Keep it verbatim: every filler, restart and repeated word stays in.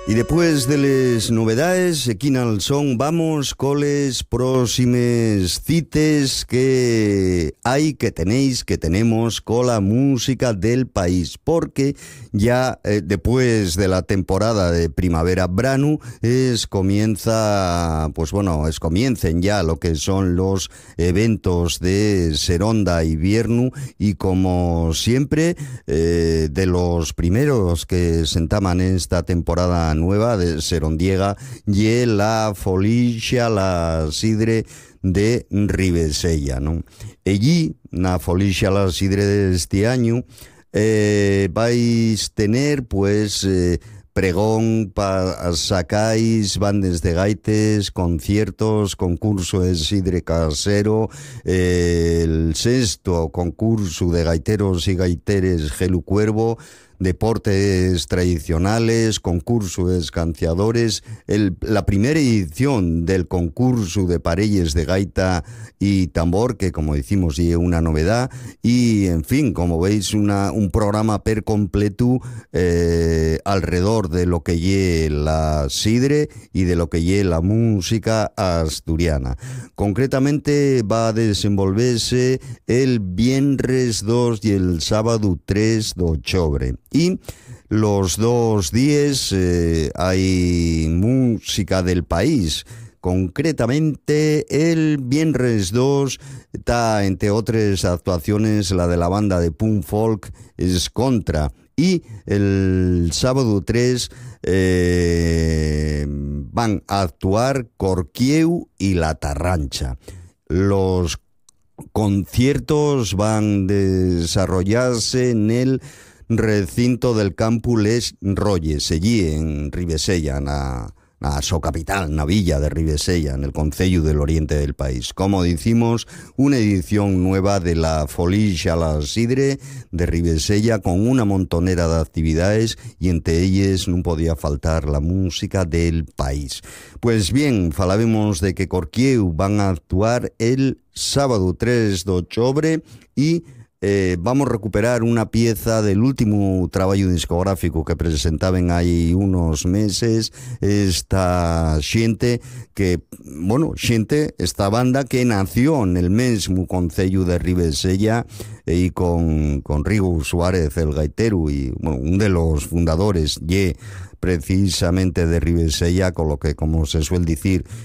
Y después de las novedades, aquí al son vamos con las próximas cites que hay, que tenéis, que tenemos con la música del país, porque ya eh, después de la temporada de primavera-verano es comienza, pues bueno, es comiencen ya lo que son los eventos de Seronda y Viernu, y como siempre, eh, de los primeros que se entaman en esta temporada nueva de Serondiega y la Folicia, la Sidre de Ribesella, ¿no? Allí, na Folicia, la Sidre de este año, eh, vais tener, pues, eh, pregón, pa, sacáis bandes de gaites, conciertos, concurso de sidre casero, eh, el sexto concurso de gaiteros y gaiteres Gelu Cuervo, deportes tradicionales, concurso de escanciadores, el, la primera edición del concurso de parelles de gaita y tambor, que como decimos es una novedad, y en fin, como veis, una, un programa per completo eh, alrededor de lo que lle la sidre y de lo que lle la música asturiana. Concretamente va a desenvolverse el viernes dos y el sábado tres de octubre. Y los dos días eh, hay música del país. Concretamente, el viernes dos está, entre otras actuaciones, la de la banda de punk folk Es Contra. Y el sábado tres eh, van a actuar Corquieu y La Tarrancha. Los conciertos van a desarrollarse en el recinto del Campo Les Rolles, allí en Ribesella, na, na so capital, na villa de Ribesella, en el concello del oriente del país. Como decimos, una edición nueva de la Folicia la Sidre de Ribesella, con una montonera de actividades, y entre ellas no podía faltar la música del país. Pues bien, falábamos de que Corquieu van a actuar el sábado tres de octubre, y Eh, vamos a recuperar una pieza del último trabajo discográfico que presentaban ahí unos meses, esta xente que, bueno, xente, esta banda que nació en el mismo concello de Ribesella y con, con Rigo Suárez, el gaitero, y bueno, un de los fundadores, y precisamente de Ribesella, con lo que, como se suele decir,